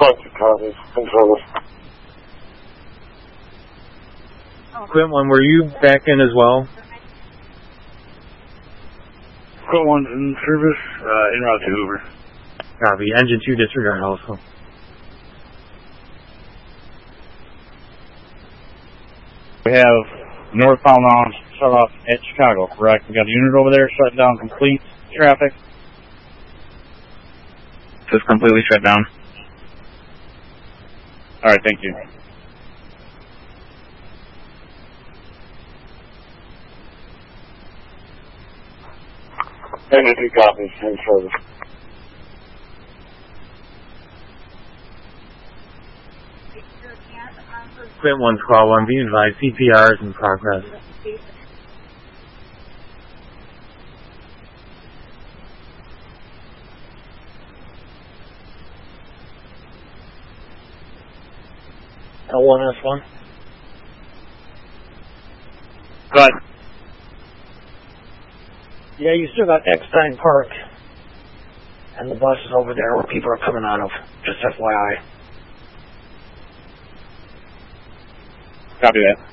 Collective copies. Control. Quint 1, were you back in as well? Quint 1's in service, en route to Hoover. Copy. Engine 2 disregard also. We have northbound on start off at Chicago, correct? We got a unit over there shut down complete traffic. Just completely shut down. Alright, thank you. Engine 2 copies. In service. Quint 1, Squall 1, be advised, CPR is in progress. L1S1. Go ahead. Yeah, you still got Eckstein Park. And the bus is over there where people are coming out of. Just FYI. Copy that.